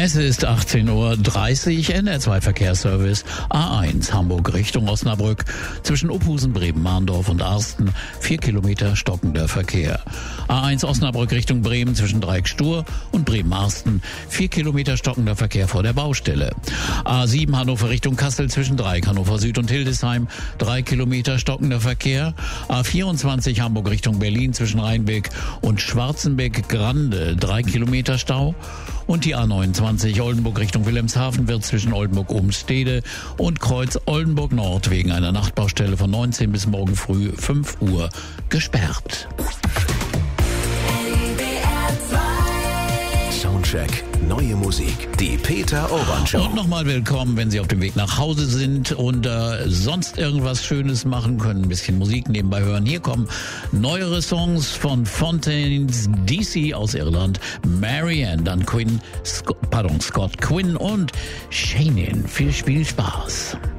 Es ist 18:30 Uhr, NR2 Verkehrsservice, A1 Hamburg Richtung Osnabrück, zwischen Uphusen, Bremen, Mahndorf und Arsten, 4 Kilometer stockender Verkehr. A1 Osnabrück Richtung Bremen zwischen Dreieck-Stur und Bremen-Arsten, 4 Kilometer stockender Verkehr vor der Baustelle. A7 Hannover Richtung Kassel zwischen Dreieck, Hannover Süd und Hildesheim, 3 Kilometer stockender Verkehr. A24 Hamburg Richtung Berlin zwischen Rheinbeck und Schwarzenbeck-Grande, 3 Kilometer Stau. Und die A29 Oldenburg Richtung Wilhelmshaven wird zwischen Oldenburg-Obenstede und Kreuz Oldenburg Nord wegen einer Nachtbaustelle von 19 bis morgen früh 5 Uhr gesperrt. Soundcheck, neue Musik, die Peter Urban Show. Und nochmal willkommen, wenn Sie auf dem Weg nach Hause sind und sonst irgendwas Schönes machen können, ein bisschen Musik nebenbei hören. Hier kommen neuere Songs von Fontaines DC aus Irland, Marianne, dann Scott Quinn und Shanin. Viel Spielspaß.